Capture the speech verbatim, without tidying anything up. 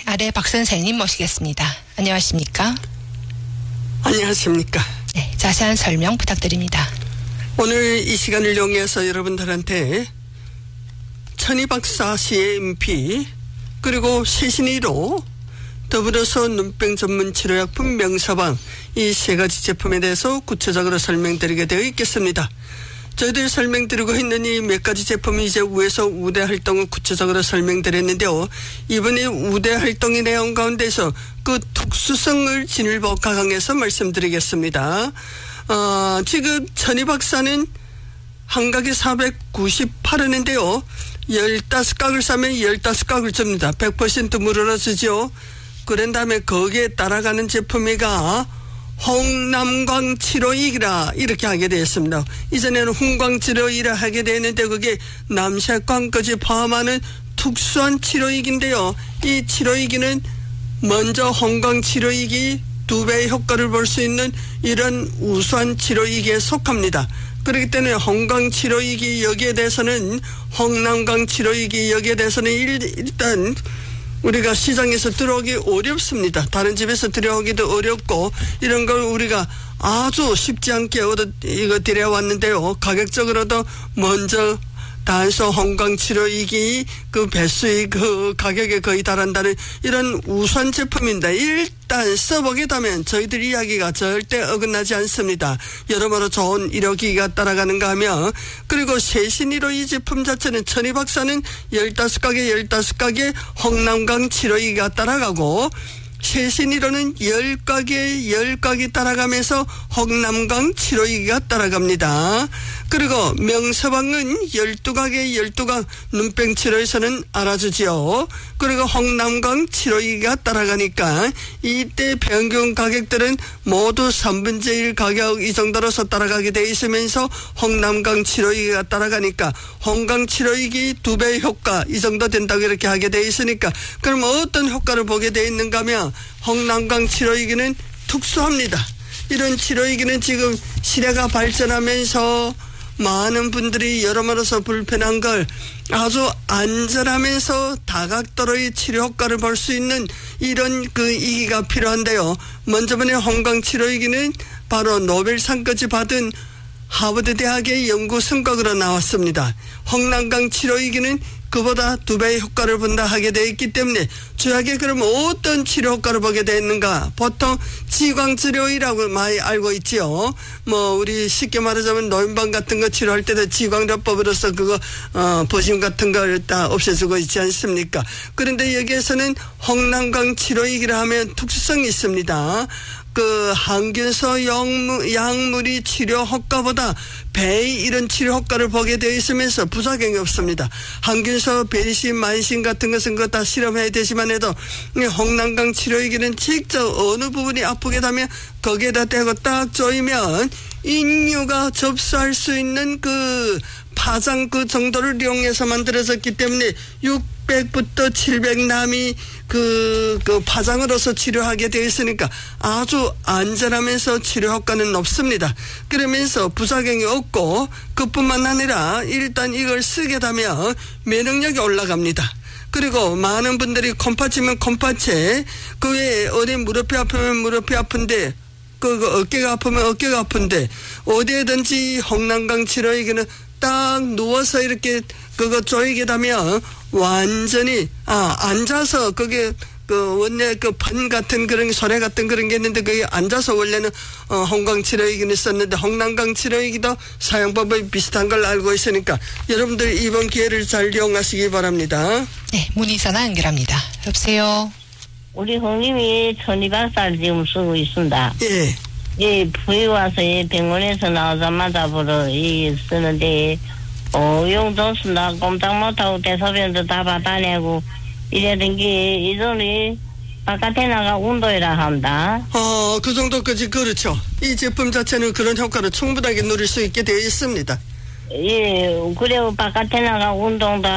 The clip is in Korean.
아래 박 선생님 모시겠습니다. 안녕하십니까? 안녕하십니까? 네, 자세한 설명 부탁드립니다. 오늘 이 시간을 이용해서 여러분들한테 천희박사 씨엠피 그리고 세신이로 더불어서 눈병 전문 치료약품 명서방 이 세 가지 제품에 대해서 구체적으로 설명드리게 되어 있겠습니다. 저희들이 설명드리고 있는 이 몇 가지 제품이 이제 위에서 우대 활동을 구체적으로 설명드렸는데요. 이번에 우대 활동의 내용 가운데서 그 특수성을 진일보 가강해서 말씀드리겠습니다. 어, 지금 천희 박사는 한 각에 사백구십팔 원인데요. 십오 각을 사면 십오 각을 줍니다. 백 퍼센트 무료로 주죠. 그런 다음에 거기에 따라가는 제품이가 홍남광 치료익이라 이렇게 하게 되었습니다. 이전에는 홍광 치료익이라 하게 되었는데 그게 남색광까지 포함하는 특수한 치료익인데요. 이 치료익이는 먼저 홍광 치료익이 두 배의 효과를 볼 수 있는 이런 우수한 치료익에 속합니다. 그렇기 때문에 홍광 치료익이 여기에 대해서는 홍남광 치료익이 여기에 대해서는 일단 우리가 시장에서 들어오기 어렵습니다. 다른 집에서 들어오기도 어렵고 이런 걸 우리가 아주 쉽지 않게 얻어 이거 들여왔는데요. 가격적으로도 먼저 단소 홍광 치료익이 그 배수의 그 가격에 거의 달한다는 이런 우수한 제품입니다. 일단 써보게 되면 저희들 이야기가 절대 어긋나지 않습니다. 여러모로 좋은 의료기기가 따라가는가 하면 그리고 세신이로 이 제품 자체는 천희 박사는 십오 각에 십오 각에 홍남광 치료익이가 따라가고 세신이로는 십 각에 십 각이 따라가면서 홍남광 치료익이가 따라갑니다. 그리고 명서방은 십이 각에 십이 각 눈병 치료에서는 알아주지요. 그리고 홍남광 치료익이가 따라가니까 이때 평균 가격들은 모두 삼분의 일 가격 이 정도로서 따라가게 돼 있으면서 홍남광 치료익이가 따라가니까 홍광 치료익이 두 배의 효과 이 정도 된다고 이렇게 하게 돼 있으니까 그럼 어떤 효과를 보게 돼 있는가 하면 홍남광 치료이기는 특수합니다. 이런 치료이기는 지금 시대가 발전하면서 많은 분들이 여러모로서 불편한 걸 아주 안전하면서 다각도로의 치료 효과를 볼 수 있는 이런 그 이기가 필요한데요. 먼저 번에 홍광 치료이기는 바로 노벨상까지 받은 하버드 대학의 연구 성과로 나왔습니다. 홍남광 치료이기는 그보다 두 배의 효과를 본다 하게 되어 있기 때문에 주약에 그럼 어떤 치료 효과를 보게 되는가? 보통 지광치료이라고 많이 알고 있지요. 뭐 우리 쉽게 말하자면 노인방 같은 거 치료할 때도 지광요법으로서 그거 어 보심 같은 걸 다 없애주고 있지 않습니까? 그런데 여기에서는 홍남광 치료이기라 하면 특수성이 있습니다. 그 항균소 약물, 약물이 치료 효과보다 배의 이런 치료 효과를 보게 되어 있으면서 부작용이 없습니다. 항균소, 베리신, 만신 같은 것은 그거 다 실험해야 되지만 해도 홍남광 치료이기는 직접 어느 부분이 아프게 되면 거기에다 대고 딱 조이면 인류가 접수할 수 있는 그 파장 그 정도를 이용해서 만들어졌기 때문에 육백부터 칠백 남이 그, 그 파장으로서 치료하게 되어 있으니까 아주 안전하면서 치료 효과는 높습니다. 그러면서 부작용이 없고 그뿐만 아니라 일단 이걸 쓰게 되면 면역력이 올라갑니다. 그리고 많은 분들이 콩팥이면 콩팥에 그 외에 어디 무릎이 아프면 무릎이 아픈데 그, 그 어깨가 아프면 어깨가 아픈데 어디에든지 홍남광 치료에게는 딱 누워서 이렇게 그거 조이게 되면 완전히 아 앉아서 그게 그 원래 그 판 같은 그런 소래 같은 그런 게 있는데 그게 앉아서 원래는 어 홍광 치료이기는 썼는데 홍남광 치료이기도 사용법이 비슷한 걸 알고 있으니까 여러분들 이번 기회를 잘 이용하시기 바랍니다. 네, 문의 전화 연결합니다. 여보세요. 우리 형님이 천희박사를 지금 쓰고 있습니다. 예. 예, 부위 와서 예, 병원에서 나오자마자 보러 이 쓰는데 어, 용돈 쓴다 꼼짝 못하고 대소변도 다 받아내고 이래던 게 이전에 바깥에 나가 운동이라 합니다. 어, 그 정도까지 그렇죠. 이 제품 자체는 그런 효과를 충분하게 누릴 수 있게 되어 있습니다. 예, 그리고 바깥에 나가 운동도